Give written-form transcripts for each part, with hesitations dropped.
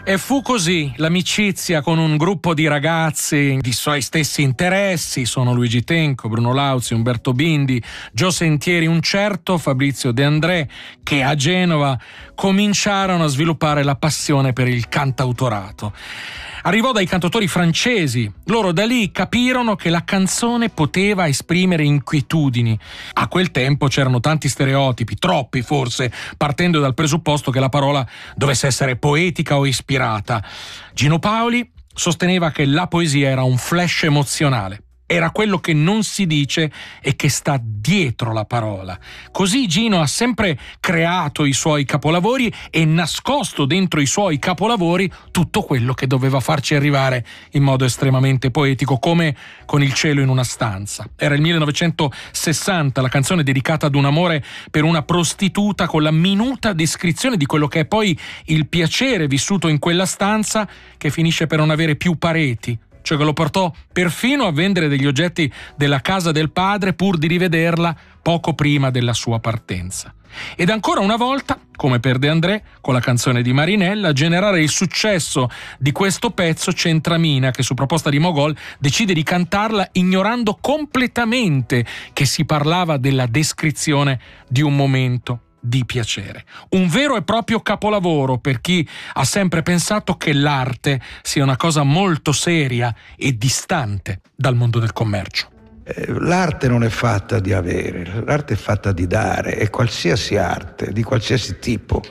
E fu così l'amicizia con un gruppo di ragazzi di suoi stessi interessi, sono Luigi Tenco, Bruno Lauzi, Umberto Bindi, Gio Sentieri, un certo Fabrizio De André, che a Genova cominciarono a sviluppare la passione per il cantautorato. Arrivò dai cantautori francesi. Loro da lì capirono che la canzone poteva esprimere inquietudini. A quel tempo c'erano tanti stereotipi, troppi forse, partendo dal presupposto che la parola dovesse essere poetica o ispirata. Gino Paoli sosteneva che la poesia era un flash emozionale. Era quello che non si dice e che sta dietro la parola. Così Gino ha sempre creato i suoi capolavori e nascosto dentro i suoi capolavori tutto quello che doveva farci arrivare in modo estremamente poetico, come con Il cielo in una stanza. Era il 1960, la canzone dedicata ad un amore per una prostituta, con la minuta descrizione di quello che è poi il piacere vissuto in quella stanza, che finisce per non avere più pareti. Cioè che lo portò perfino a vendere degli oggetti della casa del padre pur di rivederla poco prima della sua partenza. Ed ancora una volta, come per De André, con la canzone di Marinella, a generare il successo di questo pezzo c'entra Mina, che su proposta di Mogol decide di cantarla ignorando completamente che si parlava della descrizione di un momento di piacere. Un vero e proprio capolavoro per chi ha sempre pensato che l'arte sia una cosa molto seria e distante dal mondo del commercio. L'arte non è fatta di avere, l'arte è fatta di dare, e qualsiasi arte, di qualsiasi tipo.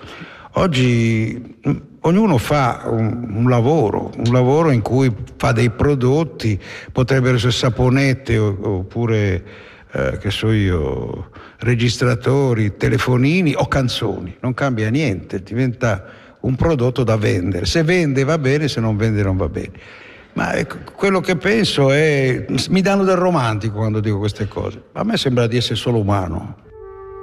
Oggi ognuno fa un lavoro in cui fa dei prodotti, potrebbero essere saponette oppure che so io, registratori, telefonini o canzoni. Non cambia niente, diventa un prodotto da vendere. Se vende va bene, se non vende non va bene. Ma quello che penso è, mi danno del romantico quando dico queste cose. A me sembra di essere solo umano.